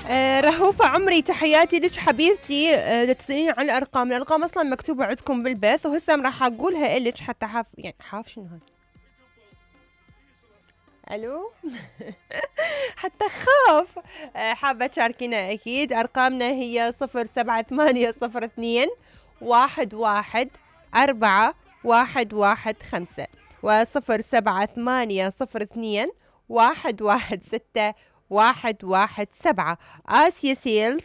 رهوفة عمري، تحياتي لك حبيبتي. تسألين عن الأرقام أصلا مكتوبة عندكم بالبث، وهسه راح أقولها إلك حتى حاف شنو هاي. ألو. حتى خاف. حابة تشاركينا أكيد. أرقامنا هي 07802 11 4 115 و07802 116 117. آسيا سيل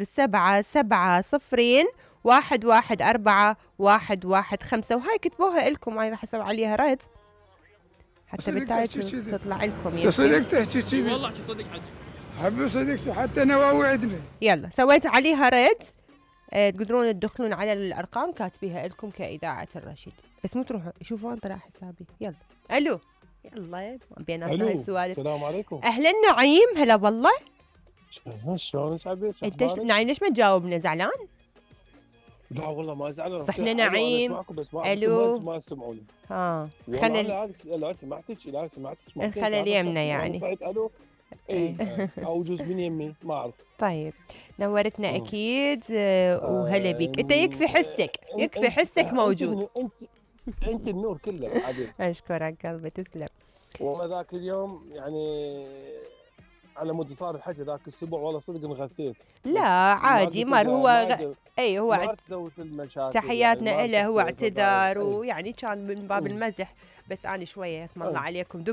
0770 114 115. وهاي كتبوها لكم، هاي راح أسوي عليها رد حتى بالتالي تطلع لكم. تصدق تحكي كذي والله، صدق حبي صدق حتى انا واوعدني. يلا سويت عليها ريد. تقدرون تدخلون على الارقام كاتبيها لكم كاذاعه الرشيد، بس مو تروحوا شوفون طلع حسابي. يلا الو. يلا بيناتنا هاي السوالف. السلام عليكم. اهلا نعيم. هلا والله. شلونك عبيد؟ انت نعيم ليش ما تجاوبنا؟ زعلان؟ لا والله ما زعلان. صحنا نعيم. الو ما تسمعوني. خلل. لا سمعتك الخلل يمنا يعني. صعد الو. اي او جزء من يمي ما اعرف. طيب نورتنا اكيد. وهلا بك. انت يكفي حسك موجود. انت النور كله عبيد. اشكرك قلبي، تسلم. والله ذاك اليوم يعني على مود صار الحكي ذاك الاسبوع والله صدق انغثيت. لا عادي مر هو هو تحياتنا له. هو اعتذار ويعني كان من باب المزح، بس انا شويه اسم الله عليكم